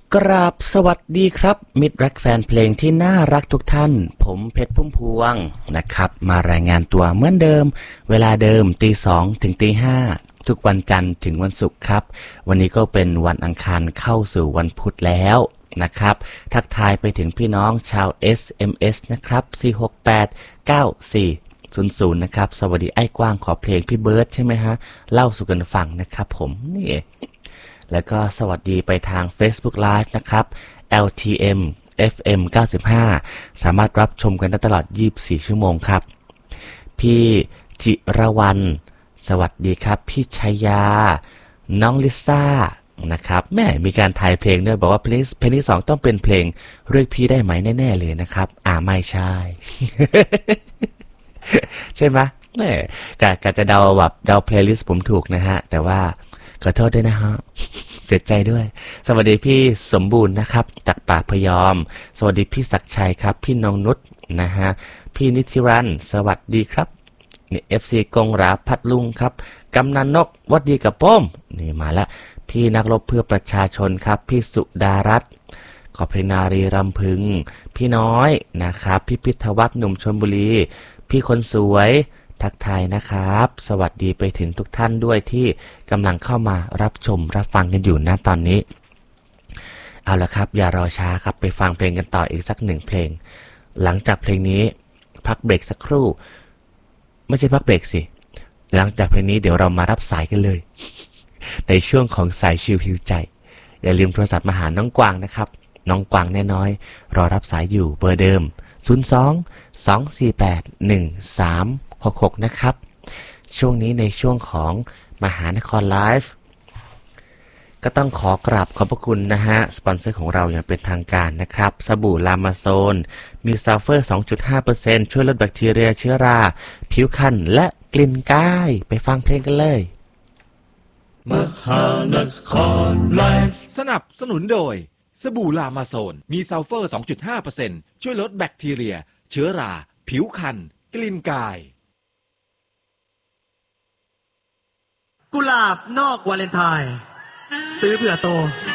กราบสวัสดีครับมิตรรักแฟนเพลงที่น่ารักทุกท่านผมเพชรพุ่มพวงนะครับมารายงานตัวเหมือนเดิมเวลาเดิม2:00 ถึง5:00ทุกวันจันทร์ถึงวันศุกร์ครับวันนี้ก็เป็นวันอังคารเข้าสู่วันพุธแล้วนะครับทักทายไปถึงพี่น้องชาว SMS นะครับ4689400นะครับสวัสดีไอ้กว้างขอเพลงพี่เบิร์ดใช่ไหมฮะเล่าสู่กันฟังนะครับผมนี่แล้วก็สวัสดีไปทาง Facebook Live นะครับ LTM FM 95สามารถรับชมกันได้ตลอด24ชั่วโมงครับพี่จิรวรรณสวัสดีครับพี่ชัยยาน้องลิซ่านะครับแม่มีการถ่ายเพลงด้วยบอกว่าเพลงที่2ต้องเป็นเพลงเรียกพี่ได้ไหมแน่ๆเลยนะครับไม่ใช่ ใช่ไหมแม่กะจะเดาแบบเดาเพลย์ลิสต์ผมถูกนะฮะแต่ว่าขอโทษด้วยนะฮะเสียใจด้วยสวัสดีพี่สมบูรณ์นะครับจากป่าพยอมสวัสดีพี่ศักดิ์ชัยครับพี่นงนุชนะฮะพี่นิติรันสวัสดีครับนี่ FC กงราพัดลุงครับกำนันนกวัดดีกับป้อมนี่มาแล้วพี่นักรบเพื่อประชาชนครับพี่สุดารัตน์ขอเพลงนารีรำพึงพี่น้อยนะครับพี่พิทวัฒน์หนุ่มชลบุรีพี่คนสวยทักทายนะครับสวัสดีไปถึงทุกท่านด้วยที่กำลังเข้ามารับชมรับฟังกันอยู่นะตอนนี้เอาละครับอย่ารอช้าครับไปฟังเพลงกันต่ออีกสักหนึ่งเพลงหลังจากเพลงนี้พักเบรกสักครู่ไม่ใช่พักเบรกสิหลังจากเพลงนี้เดี๋ยวเรามารับสายกันเลย ในช่วงของสายชิลฮิวใจอย่าลืมโทรศัพท์มาหาน้องกวางนะครับน้องกวางแน่น้อยรอรับสายอยู่เบอร์เดิม02-248-1366นะครับช่วงนี้ในช่วงของมหานครไลฟ์ก็ต้องขอกราบขอบพระคุณนะฮะสปอนเซอร์ของเราอย่างเป็นทางการนะครับสบู่ลามาโซนมีซัลเฟอร์ 2.5% ช่วยลดแบคทีเรียเชื้อราผิวคันและกลิ่นกายไปฟังเพลงกันเลยมหานครไลฟ์สนับสนุนโดยสบู่ลามาโซนมีซัลเฟอร์ 2.5% ช่วยลดแบคทีเรียเชื้อราผิวคันกลิ่นกายกุหลาบนอกวาเลนไทน์ซื้อเผื่อโต